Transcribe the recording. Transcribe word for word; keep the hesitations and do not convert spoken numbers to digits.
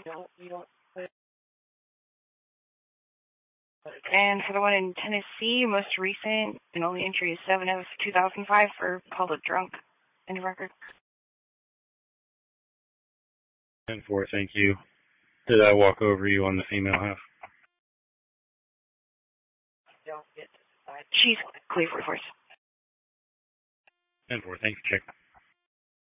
And for the one in Tennessee, most recent and only entry is seven of two thousand five for public drunk. End of record. ten four, thank you. Did I walk over you on the female half? She's clear for force. ten four, thanks, check.